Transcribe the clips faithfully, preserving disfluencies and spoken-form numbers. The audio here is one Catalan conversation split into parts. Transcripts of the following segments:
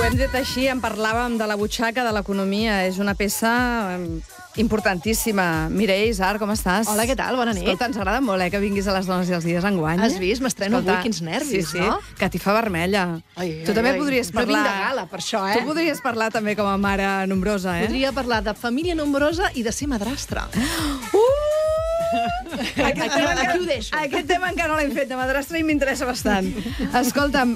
hem dit així, en parlàvem de la butxaca, de l'economia. És una peça importantíssima. Mireia Isar, com estàs? Hola, què tal? Bona nit. Escolta, ens agrada molt, eh, que vinguis a les dones i els dies enguany. Has vist? M'estreno avui, quins nervis, sí, sí. no? Catifa vermella. Ai, tu també ai, podries però parlar... vinc de gala, per això, eh? Tu podries parlar també com a mare nombrosa, eh? Podria parlar de família nombrosa i de ser madrastra. Uh! Aquí, aquí ho deixo. Aquest tema encara no l'hem fet, de madrastra, i m'interessa bastant. Escolta'm,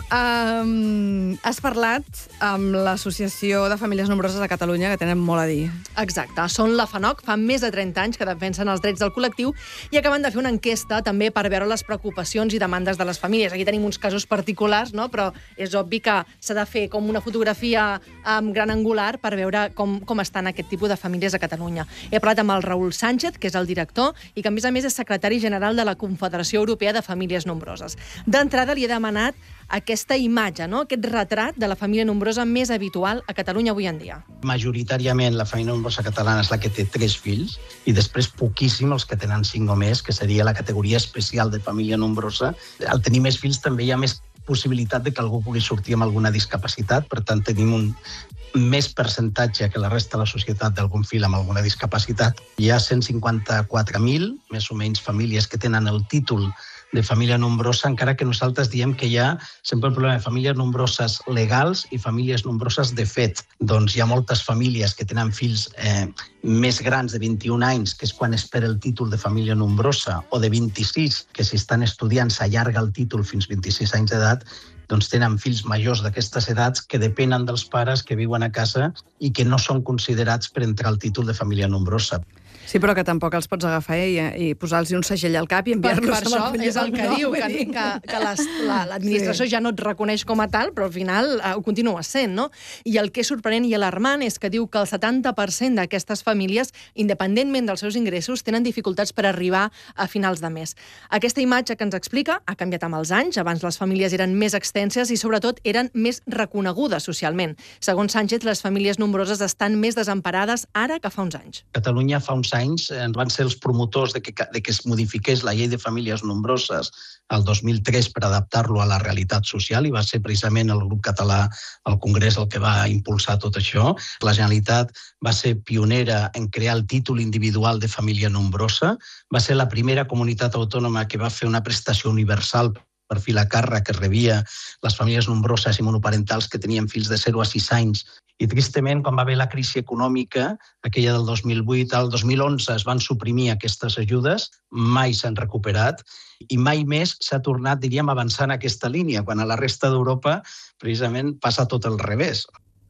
um, has parlat amb l'Associació de Famílies Nombroses de Catalunya, que tenen molt a dir. Exacte. Són la FANOC, fa més de trenta anys que defensen els drets del col·lectiu i acaben de fer una enquesta també per veure les preocupacions i demandes de les famílies. Aquí tenim uns casos particulars, no? Però és obvi que s'ha de fer com una fotografia amb gran angular per veure com, com estan aquest tipus de famílies a Catalunya. He parlat amb el Raül Sánchez, que és el director, i que a més a més és secretari general de la Confederació Europea de Famílies Nombroses. D'entrada li he demanat aquesta imatge, no? Aquest retrat de la família nombrosa més habitual a Catalunya avui en dia. Majoritàriament la família nombrosa catalana és la que té tres fills i després poquíssim els que tenen cinc o més, que seria la categoria especial de família nombrosa. Al tenir més fills també hi ha més possibilitat de que algú pugui sortir amb alguna discapacitat, per tant tenim un més percentatge que la resta de la societat d'algun fill amb alguna discapacitat. Hi ha cent cinquanta-quatre mil, més o menys, famílies que tenen el títol de família nombrosa, encara que nosaltres diem que hi ha sempre el problema de famílies nombroses legals i famílies nombroses de fet. Doncs hi ha moltes famílies que tenen fills eh, més grans de vint-i-un anys, que és quan espera el títol de família nombrosa, o de vint-i-sis, que si estan estudiant s'allarga el títol fins vint-i-sis anys d'edat, doncs tenen fills majors d'aquestes edats que depenen dels pares que viuen a casa i que no són considerats per entrar al títol de família nombrosa. Sí, però que tampoc els pots agafar i, i posar-los un segell al cap i enviar-los per, per a la això és el que no, diu, que, que, que l'administració sí. ja no et reconeix com a tal, però al final eh, ho continua sent, no? I el que és sorprenent i alarmant és que diu que el setanta per cent d'aquestes famílies, independentment dels seus ingressos, tenen dificultats per arribar a finals de mes. Aquesta imatge que ens explica ha canviat amb els anys. Abans les famílies eren més extenses i, sobretot, eren més reconegudes socialment. Segons Sánchez, les famílies nombroses estan més desemparades ara que fa uns anys. Catalunya fa uns anys van ser els promotors de que, de que es modifiqués la llei de famílies nombroses el dos mil tres per adaptar-lo a la realitat social, i va ser precisament el grup català al Congrés el que va impulsar tot això. La Generalitat va ser pionera en crear el títol individual de família nombrosa, va ser la primera comunitat autònoma que va fer una prestació universal per fill a càrrec que rebia les famílies nombroses i monoparentals que tenien fills de zero a sis anys. I tristament, quan va haver la crisi econòmica, aquella del dos mil vuit, al dos mil onze es van suprimir aquestes ajudes, mai s'han recuperat i mai més s'ha tornat, diríem, a avançar en aquesta línia, quan a la resta d'Europa precisament passa tot al revés.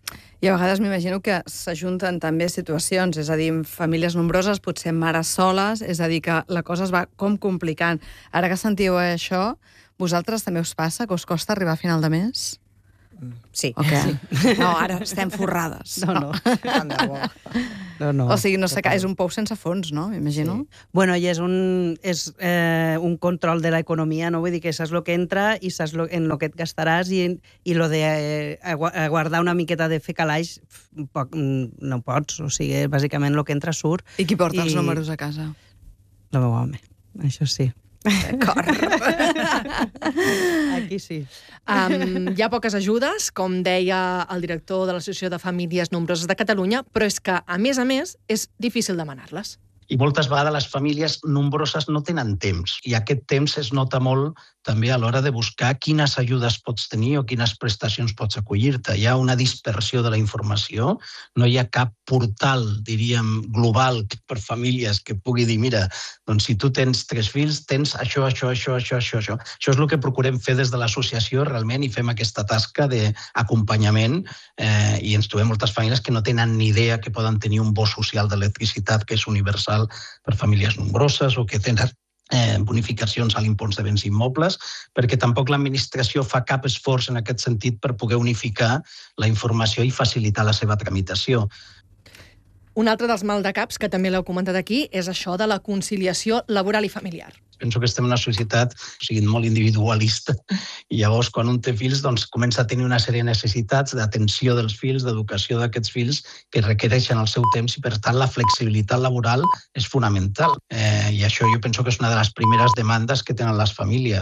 I a vegades m'imagino que s'ajunten també situacions, és a dir, famílies nombroses, potser mares soles, és a dir, que la cosa es va com complicant. Ara que sentiu això, vosaltres també us passa que us costa arribar a final de mes? Sí. Okay. Sí. No, ara estem forrades. No, no. Tant de bo. No, no. O sigui, no sé, és un pou sense fons, no? M'imagino. Sí. Bueno, i és un, és, eh, un control de l'economia, no? Vull dir que saps el que entra i saps lo, en el que et gastaràs, i, i lo de eh, guardar una miqueta de fer calaix poc, no pots. O sigui, bàsicament el que entra surt. I qui porta i... els números a casa? El meu home, això sí. D'acord. Aquí sí. Um, hi ha poques ajudes, com deia el director de l'Associació de Famílies Nombroses de Catalunya, però és que, a més a més, és difícil demanar-les. I moltes vegades les famílies nombroses no tenen temps, i aquest temps es nota molt també a l'hora de buscar quines ajudes pots tenir o quines prestacions pots acollir-te. Hi ha una dispersió de la informació, no hi ha cap portal, diríem, global per famílies que pugui dir, mira, doncs si tu tens tres fills, tens això, això, això, això, això, això. Això és el que procurem fer des de l'associació realment, i fem aquesta tasca d'acompanyament, eh, i ens trobem moltes famílies que no tenen ni idea que poden tenir un bo social d'electricitat que és universal per famílies nombroses, o que tenen eh, bonificacions a l'impost de béns immobles, perquè tampoc l'administració fa cap esforç en aquest sentit per poder unificar la informació i facilitar la seva tramitació. Un altre dels maldecaps, que també l'heu comentat aquí, és això de la conciliació laboral i familiar. Penso que estem en una societat, o sigui, molt individualista, i llavors quan un té fills doncs, comença a tenir una sèrie de necessitats d'atenció dels fills, d'educació d'aquests fills, que requereixen el seu temps, i per tant la flexibilitat laboral és fonamental. Eh, I això jo penso que és una de les primeres demandes que tenen les famílies.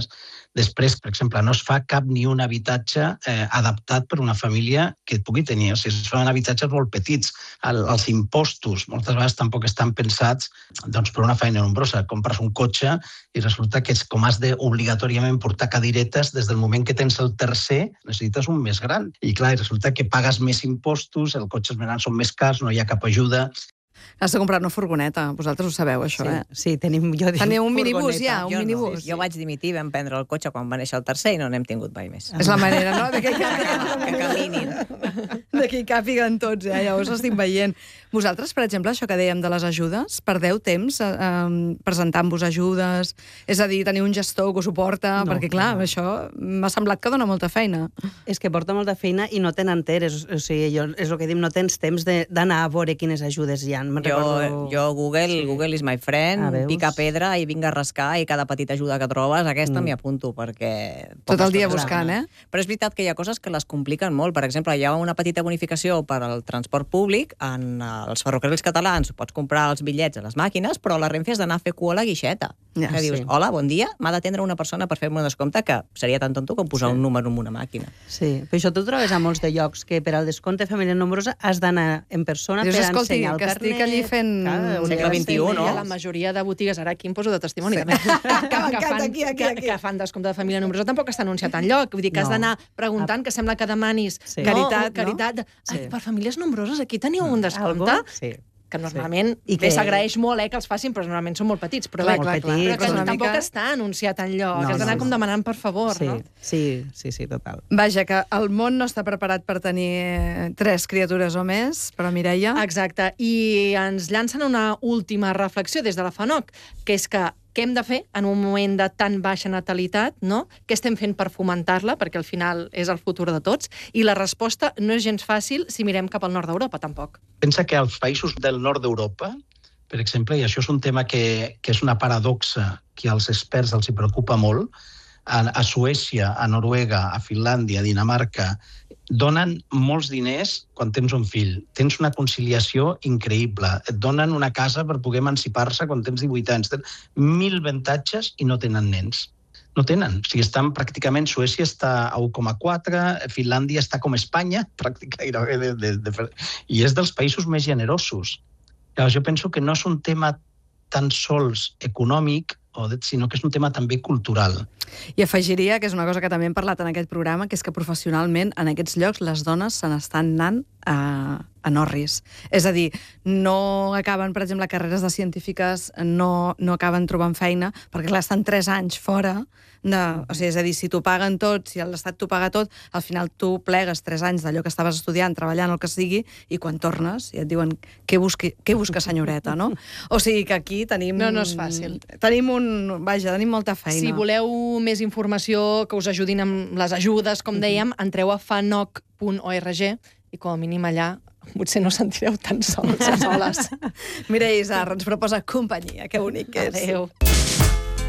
Després, per exemple, no es fa cap ni un habitatge eh, adaptat per una família que pugui tenir. O sigui, es fan habitatges molt petits. El, els impostos moltes vegades tampoc estan pensats doncs, per una feina nombrosa. Compres un cotxe i resulta que és com has d'obligatòriament portar cadiretes des del moment que tens el tercer, necessites un més gran. I clar, resulta que pagues més impostos, els cotxes més grans són més cars, no hi ha cap ajuda. Has de comprar una furgoneta, vosaltres ho sabeu, això, sí, eh? Sí, tenim... Jo Teniu un minibús, ja, un jo minibús. No. Jo vaig dimitir, vam prendre el cotxe quan va néixer el tercer i no n'hem tingut mai més. És la manera, no?, de que, que, que caminin. De que hi càpiguen tots, eh? Ja us estic veient. Vosaltres, per exemple, això que dèiem de les ajudes, perdeu temps eh, presentant-vos ajudes? És a dir, teniu un gestor que ho suporta? No, perquè, clar, no. això m'ha semblat que dona molta feina. És que porta molta feina i no te n'enteres. O sigui, jo, és el que dic, no tens temps d'anar a veure quines ajudes hi ha. Jo, recordo... jo Google, sí. Google is my friend, ah, pica pedra i vinga a rascar, i cada petita ajuda que trobes, aquesta mm. m'hi apunto, perquè... Tot el dia buscant, eh? Però és veritat que hi ha coses que les compliquen molt. Per exemple, hi ha una petita bonificació per al transport públic. En els ferrocarrils catalans pots comprar els bitllets a les màquines, però a la Renfe has d'anar a fer cua a la guixeta. Ja, que dius, sí. hola, bon dia, m'ha d'atendre una persona per fer-me un descompte, que seria tan tonto com posar sí. un número en una màquina. Sí, però això tu trobes a molts de llocs, que per al descompte família nombrosa has d'anar en persona Dius, per escolti, ensenyar el que carnet. estic allí fent... Segle vint-i-u, no? Hi ha la majoria de botigues, ara aquí em poso de testimoni, també, que, que, fan, aquí, aquí, aquí. que, que fan descompte de família nombrosa. Tampoc està anunciat enlloc. Vull dir que has No. d'anar preguntant, que sembla que demanis Sí. caritat, No, caritat. no? Ai, Sí. per famílies nombroses, aquí teniu un descompte? Algo? Sí. Que normalment Sí. I bé que- s'agraeix molt eh, que els facin, però normalment són molt petits. Però Clar, bé, clar, clar. però que Però una tampoc mica- està anunciat enlloc. No, Has d'anar no, com no. demanant per favor, Sí, no? sí, sí, sí, total. Vaja, que el món no està preparat per tenir eh, tres criatures o més, però Mireia... Exacte. I ens llancen una última reflexió des de la FANOC, que és que què hem de fer en un moment de tan baixa natalitat, no? Què estem fent per fomentar-la, perquè al final és el futur de tots? I la resposta no és gens fàcil si mirem cap al nord d'Europa, tampoc. Pensa que als països del nord d'Europa, per exemple, i això és un tema que, que és una paradoxa que als experts els hi preocupa molt, a, a Suècia, a Noruega, a Finlàndia, a Dinamarca, donen molts diners quan tens un fill. Tens una conciliació increïble. Et donen una casa per poder emancipar-se quan tens divuit anys. Tens mil avantatges i no tenen nens. No tenen. O sigui, estan pràcticament... Suècia està a u coma quatre, Finlàndia està com Espanya, pràcticament, de, de, de, i és dels països més generosos. Llavors, jo penso que no és un tema tan sols econòmic, sinó que és un tema també cultural. I afegiria, que és una cosa que també hem parlat en aquest programa, que és que professionalment en aquests llocs les dones se n'estan anant a, a Norris. És a dir, no acaben, per exemple, carreres de científiques, no, no acaben trobant feina, perquè clar, estan tres anys fora, de, o sigui, és a dir, si t'ho paguen tot, si l'Estat t'ho paga tot, al final tu plegues tres anys d'allò que estaves estudiant, treballant, el que sigui, i quan tornes i et diuen què busca, què busca senyoreta, no? O sigui que aquí tenim... No, no és fàcil. Tenim un... Vaja, tenim molta feina. Si voleu més informació que us ajudin amb les ajudes, com dèiem, entreu a fanoc punt org i com a mínim allà potser no sentireu tan sols a soles. Mireia Isar ens proposa companyia, que bonic que és. Adéu.